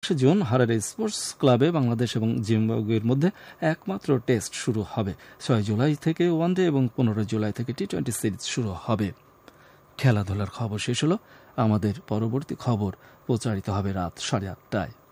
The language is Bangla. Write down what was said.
জুন হারারে স্পোর্টস ক্লাবে বাংলাদেশ এবং জিম্বাবুয়ের মধ্যে একমাত্র টেস্ট শুরু হবে। 6 জুলাই থেকে ওয়ানডে এবং 15 জুলাই থেকে টি-20 সিরিজ শুরু হবে। খেলাধুলার খবর শেষ হলো। আমাদের পরবর্তী খবর প্রচারিত হবে রাত 8:30টায়।